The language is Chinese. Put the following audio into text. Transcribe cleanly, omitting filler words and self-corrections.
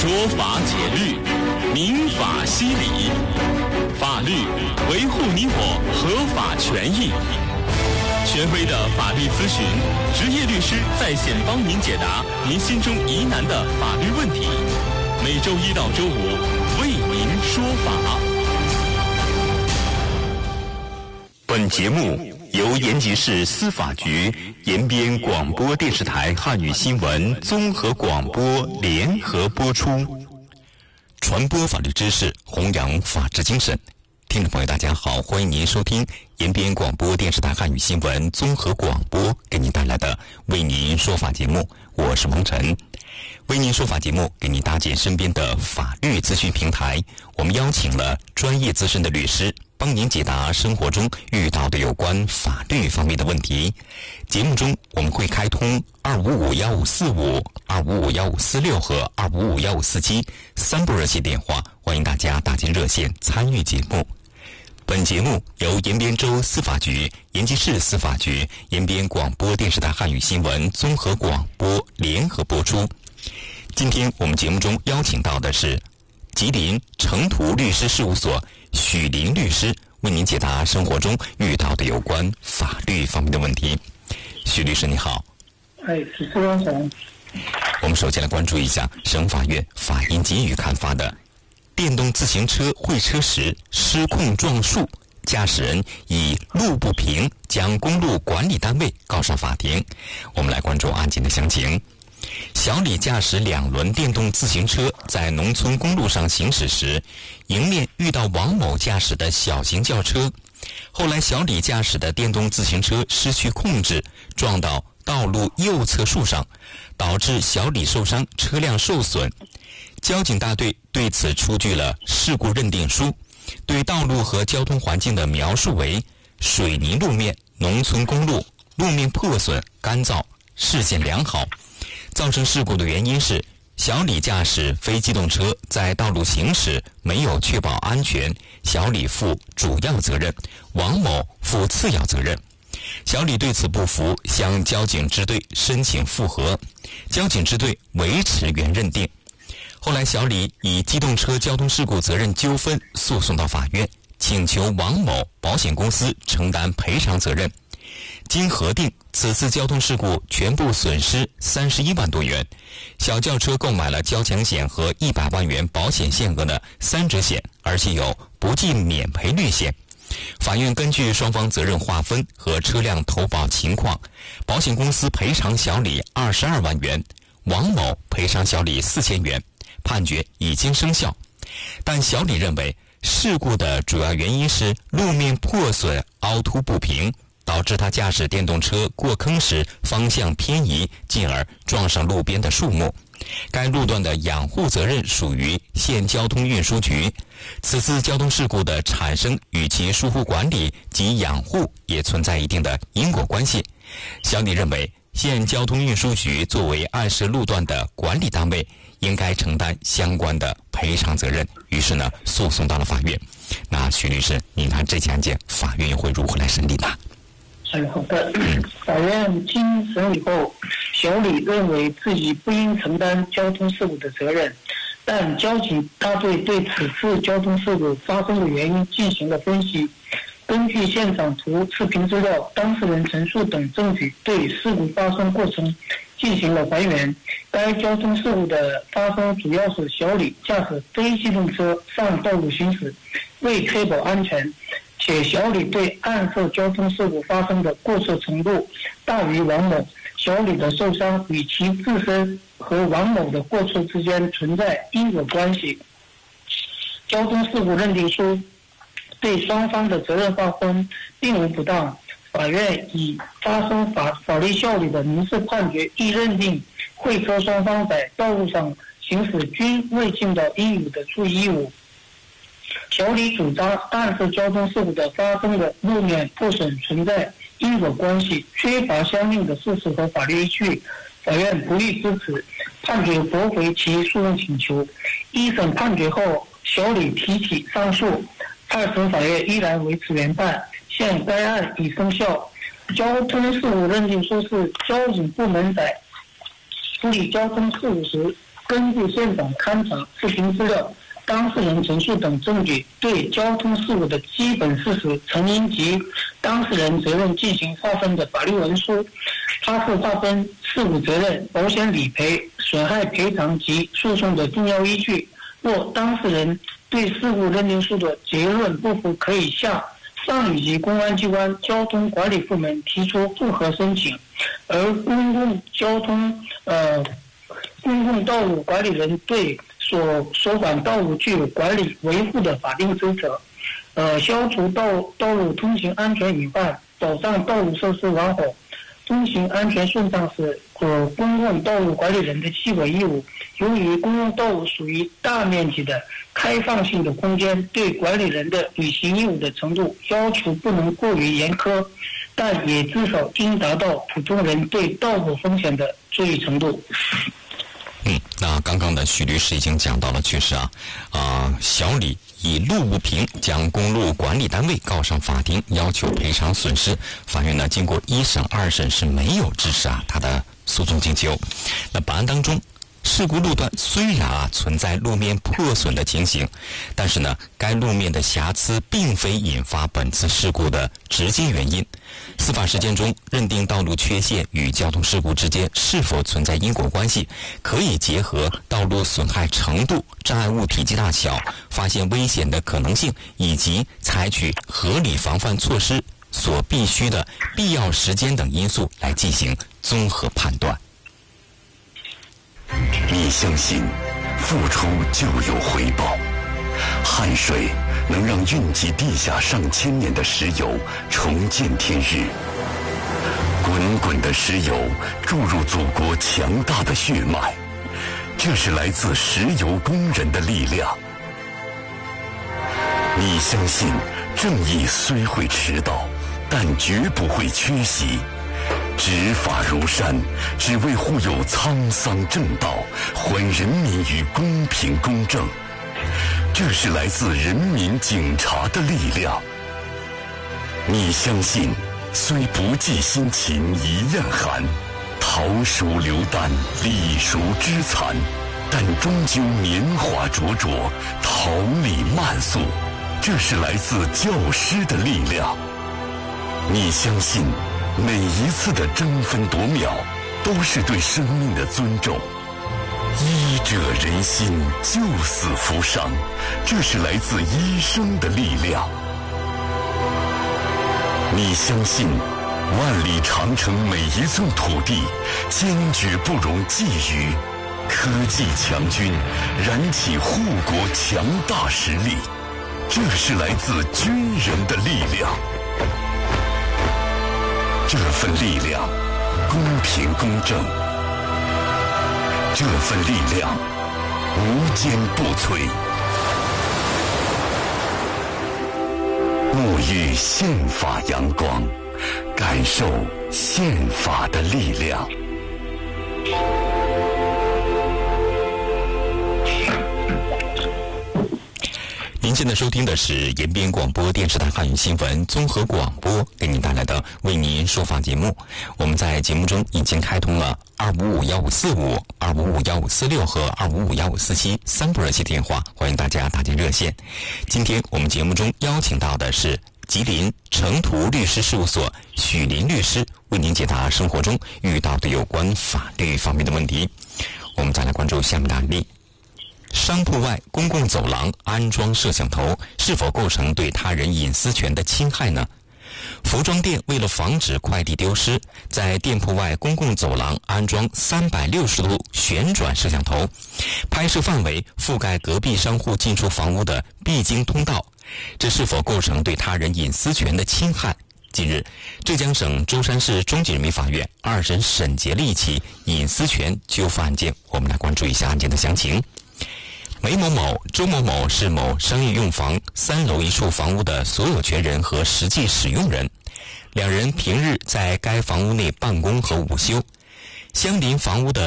说法解律，民法析理，法律维护你我合法权益。权威的法律咨询，职业律师在线帮您解答您心中疑难的法律问题。每周一到周五为您说法。本节目由延吉市司法局延边广播电视台汉语新闻综合广播联合播出，传播法律知识，弘扬法治精神。听众朋友大家好，欢迎您收听延边广播电视台汉语新闻综合广播给您带来的为您说法节目，我是蒙尘。为您说法节目给您搭建身边的法律咨询平台，我们邀请了专业资深的律师帮您解答生活中遇到的有关法律方面的问题。节目中我们会开通2551545、2551546和2551547三部热线电话，欢迎大家打进热线参与节目。本节目由延边州司法局、延吉市司法局、延边广播电视台汉语新闻综合广播联合播出。今天我们节目中邀请到的是吉林成图律师事务所许林律师，为您解答生活中遇到的有关法律方面的问题。许律师你好。 主持人好。 我们首先来关注一下省法院法医给予刊发的电动自行车会车时失控撞树，驾驶人以路不平将公路管理单位告上法庭。我们来关注案件的详情。小李驾驶2轮电动自行车在农村公路上行驶时，迎面遇到王某驾驶的小型轿车。后来小李驾驶的电动自行车失去控制，撞到道路右侧树上，导致小李受伤，车辆受损。交警大队对此出具了事故认定书，对道路和交通环境的描述为水泥路面，农村公路，路面破损干燥，视线良好。造成事故的原因是小李驾驶非机动车在道路行驶没有确保安全，小李负主要责任，王某负次要责任。小李对此不服，向交警支队申请复核，交警支队维持原认定。后来小李以机动车交通事故责任纠纷诉讼到法院，请求王某保险公司承担赔偿责任。经核定，此次交通事故全部损失31万多元，小轿车购买了交强险和100万元保险限额的3者险，而且有不计免赔率险。法院根据双方责任划分和车辆投保情况，保险公司赔偿小李22万元，王某赔偿小李4000元，判决已经生效。但小李认为事故的主要原因是路面破损凹凸不平，导致他驾驶电动车过坑时方向偏移，进而撞上路边的树木。该路段的养护责任属于县交通运输局，此次交通事故的产生与其疏忽管理及养护也存在一定的因果关系。小李认为县交通运输局作为案涉路段的管理单位，应该承担相关的赔偿责任，于是呢诉讼到了法院。那许律师，您看这起案件法院会如何来审理呢？ 好的，法院经审理后，小李认为自己不应承担交通事故的责任，但交警大队对此次交通事故发生的原因进行了分析，根据现场图、视频资料、当事人陈述等证据，对事故发生过程进行了还原。该交通事故的发生主要是小李驾驶非机动车上道路行驶，未确保安全，且小李对案涉交通事故发生的过错程度大于王某，小李的受伤与其自身和王某的过错之间存在因果关系。交通事故认定书对双方的责任划分并无不当，法院以发生法律效力的民事判决，亦认定会车双方在道路上行驶均未尽到应有的注意义务。小李主张案涉交通事故的发生的路面破损存在因果关系，缺乏相应的事实和法律依据，法院不予支持，判决驳回其诉讼请求。一审判决后，小李提起上诉，二审法院依然维持原判，现该案已生效。交通事故认定书是交警部门在处理交通事故时根据现场勘查、视频资料、当事人陈述等证据，对交通事故的基本事实、成因及当事人责任进行划分的法律文书。它是划分事故责任、保险理赔、损害赔偿及诉讼的重要依据。若当事人对事故认定书的结论不服，可以向上级公安机关交通管理部门提出复核申请。而公共道路管理人对所管道路具有管理维护的法定职责，消除道路通行安全隐患，保障道路设施完好，通行安全顺畅是公共道路管理人的基本义务。由于公共道路属于大面积的开放性的空间，对管理人的履行义务的程度要求不能过于严苛，但也至少应达到普通人对道路风险的注意程度。 那刚刚的许律师已经讲到了，确实小李以路不平将公路管理单位告上法庭，要求赔偿损失。法院呢经过1审、2审是没有支持他的诉讼请求。那本案当中，事故路段虽然存在路面破损的情形，但是呢，该路面的瑕疵并非引发本次事故的直接原因。司法实践中认定道路缺陷与交通事故之间是否存在因果关系，可以结合道路损害程度、障碍物体积大小、发现危险的可能性以及采取合理防范措施所必须的必要时间等因素来进行综合判断。 你相信付出就有回报，汗水能让蕴积地下上千年的石油重见天日，滚滚的石油注入祖国强大的血脉，这是来自石油工人的力量。你相信正义虽会迟到，但绝不会缺席，执法如山，只为护佑沧桑正道，还人民于公平公正，这是来自人民警察的力量。你相信虽不计辛勤一样寒，桃熟流丹，李熟枝残，但终究年华灼灼，桃李漫诉，这是来自教师的力量。你相信每一次的争分夺秒都是对生命的尊重，医者仁心，救死扶伤，这是来自医生的力量。你相信万里长城每一寸土地坚决不容觊觎，科技强军燃起护国强大实力，这是来自军人的力量。这份力量公平公正，这份力量无坚不摧。沐浴宪法阳光，感受宪法的力量。 您现在收听的是延边广播电视台汉语新闻综合广播给您带来的为您说法节目。我们在节目中已经开通了2551545、2551546和25515473部热线电话，欢迎大家打进热线。今天我们节目中邀请到的是吉林成图律师事务所许林律师，为您解答生活中遇到的有关法律方面的问题。我们再来关注下面的案例。商铺外公共走廊安装摄像头是否构成对他人隐私权的侵害呢？服装店为了防止快递丢失，在店铺外公共走廊安装360度旋转摄像头，拍摄范围覆盖隔壁商户进出房屋的必经通道，这是否构成对他人隐私权的侵害？近日，浙江省舟山市中级人民法院2审审结了一起隐私权纠纷案件，我们来关注一下案件的详情。梅某某、周某某是某商业用房3楼一处房屋的所有权人和实际使用人，两人平日在该房屋内办公和午休。相邻房屋的